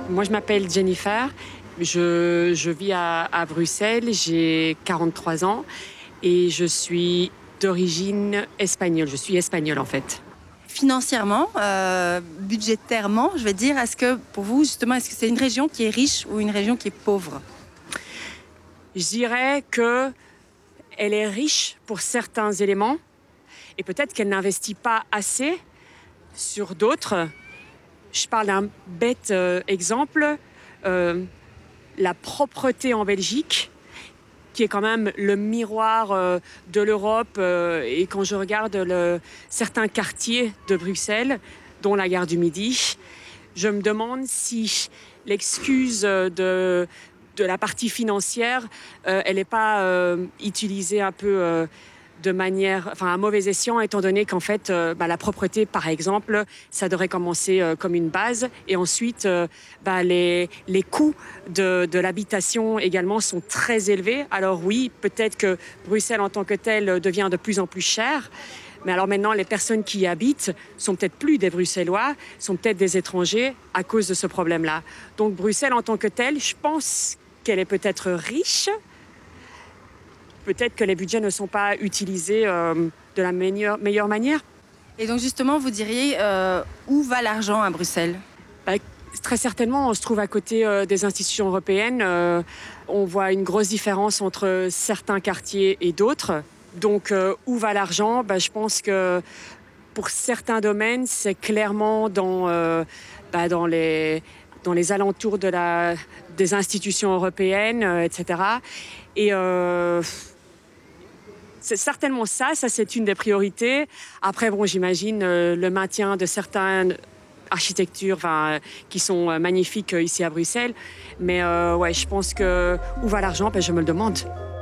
Moi, je m'appelle Jennifer. Je vis à Bruxelles, j'ai 43 ans et je suis d'origine espagnole. Je suis espagnole en fait. Financièrement, budgétairement, je vais dire, est-ce que pour vous, justement, est-ce que c'est une région qui est riche ou une région qui est pauvre? Je dirais qu'elle est riche pour certains éléments et peut-être qu'elle n'investit pas assez sur d'autres. Je parle d'un bête exemple, la propreté en Belgique, qui est quand même le miroir de l'Europe. Et quand je regarde certains quartiers de Bruxelles, dont la gare du Midi, je me demande si l'excuse de la partie financière, elle n'est pas utilisée un peu de manière, enfin à mauvais escient, étant donné qu'en fait, la propreté, par exemple, ça devrait commencer comme une base. Et ensuite, les coûts de l'habitation également sont très élevés. Alors oui, peut-être que Bruxelles en tant que telle devient de plus en plus chère. Mais alors maintenant, les personnes qui y habitent sont peut-être plus des Bruxellois, sont peut-être des étrangers à cause de ce problème-là. Donc Bruxelles en tant que telle, je pense qu'elle est peut-être riche. Peut-être que les budgets ne sont pas utilisés de la meilleure manière. Et donc, justement, vous diriez, où va l'argent à Bruxelles? Bah, très certainement, on se trouve à côté des institutions européennes. On voit une grosse différence entre certains quartiers et d'autres. Donc, où va l'argent? Je pense que pour certains domaines, c'est clairement dans les alentours des institutions européennes, etc. Et c'est certainement ça c'est une des priorités. Après, bon, j'imagine le maintien de certaines architectures qui sont magnifiques ici à Bruxelles. Mais ouais, je pense que où va l'argent? Je me le demande.